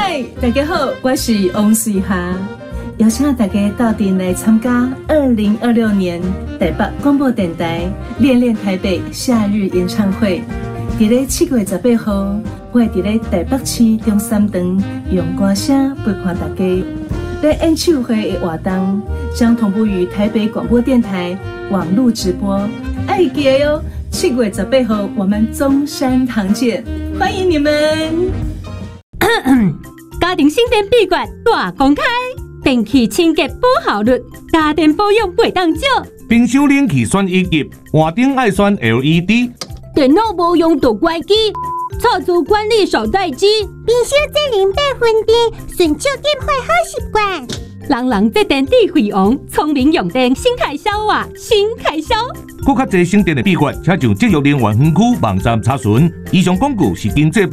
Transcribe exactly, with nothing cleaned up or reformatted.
嗨，大家好，我是王水霞，邀请大家到店来参加二零二六年台北广播电台恋恋台北夏日演唱会。伫咧七月十八号，我会伫咧台北市中山堂用歌声陪伴大家。在演唱会的活动将同步于台北广播电台网络直播，爱记得哟！七月十八号我们中山堂见，欢迎你们！ 家庭省电秘诀大公开，电器清洁保效率，家电保养袂当少。 冰箱冷气选一级，换灯爱选 L E D。 电脑无用就关机，厕所管理少待机。 冰箱在零八分电，顺手点坏好习惯。 人人这电智慧王，聪明用电，新开销啊，新开销。 更较侪省电的秘诀，请上节约能源分区网站查询。以上广告是经济部